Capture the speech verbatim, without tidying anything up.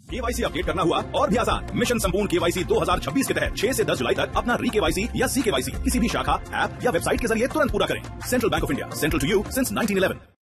KYC update करना हुआ और भी आसान। मिशन संपूर्ण केवाईसी दो हज़ार छब्बीस के तहत छह से दस जुलाई तक अपना री केवाईसी या सी केवाईसी किसी भी शाखा, ऐप या वेबसाइट के जरिए तुरंत पूरा करें। Central bank of India, central to you since nineteen eleven.